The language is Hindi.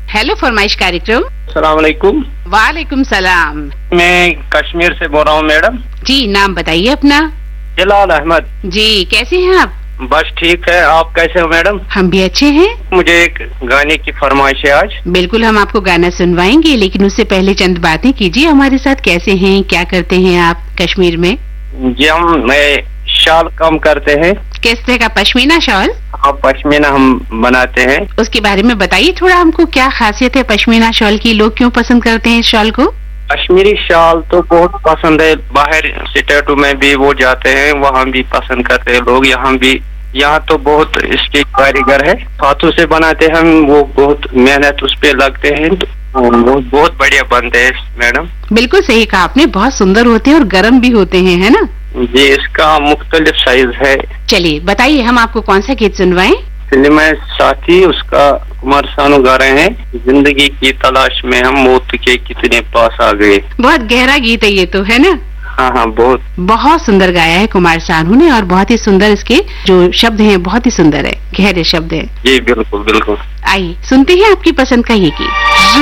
हेलो फरमाइश कार्यक्रम। अस्सलाम वालेकुम। वालेकुम सलाम। मैं कश्मीर से बोल रहा हूँ मैडम। जी, नाम बताइए अपना। जलाल अहमद। जी, कैसे हैं आप? बस ठीक है, आप कैसे हो मैडम? हम भी अच्छे हैं। मुझे एक गाने की फरमाइश है आज। बिल्कुल, हम आपको गाना सुनवाएंगे, लेकिन उससे पहले चंद बातें कीजिए हमारे साथ। कैसे हैं, क्या करते हैं आप कश्मीर में? जी मैं शाल काम करते हैं। किस तरह का? पश्मीना शॉल? हाँ, पश्मीना हम बनाते हैं। उसके बारे में बताइए थोड़ा हमको, क्या खासियत है पश्मीना शॉल की? लोग क्यों पसंद करते हैं इस शॉल को? कश्मीरी शाल तो बहुत पसंद है, बाहर स्टेटों में भी वो जाते हैं, वहाँ भी पसंद करते हैं लोग, यहाँ भी। यहाँ तो बहुत इसके कारीगर है, हाथों से बनाते हैं हम, वो बहुत मेहनत उस पे लगते हैं, तो बहुत बढ़िया बनते हैं मैडम। बिल्कुल सही कहा आपने, बहुत सुंदर होते हैं और गर्म भी होते हैं, है ना? जी, इसका मुख्तलिफ साइज है। चलिए बताइए, हम आपको कौन सा गीत सुनवाएं? फिल्म है साथी, उसका कुमार सानू गा रहे हैं। जिंदगी की तलाश में हम मौत के कितने पास आ गए। बहुत गहरा गीत है ये तो, है ना? हाँ हाँ, बहुत सुंदर गाया है कुमार सानू ने, और बहुत ही सुंदर इसके जो शब्द हैं, बहुत ही सुंदर है, गहरे शब्द है। जी बिल्कुल बिल्कुल। आइए सुनते हैं आपकी पसंद का ये गीत।